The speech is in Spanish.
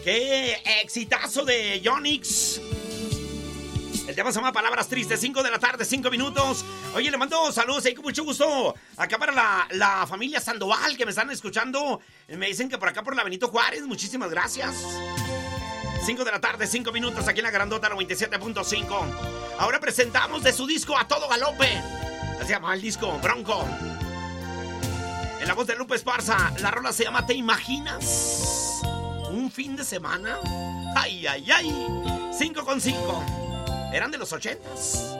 ¡Qué exitazo de Yonix! El tema se llama Palabras Tristes, 5 de la tarde, 5 minutos. Oye, le mando saludos ahí con mucho gusto. Acá para la familia Sandoval que me están escuchando. Me dicen que por acá por la Benito Juárez. Muchísimas gracias. 5 de la tarde, 5 minutos aquí en la Grandota 97.5. Ahora presentamos de su disco A Todo Galope. Se llama el disco Bronco. En la voz de Lupe Esparza, la rola se llama ¿Te imaginas? ¿Un fin de semana? ¡Ay, ay, ay! 5 con 5. Eran de los 80s.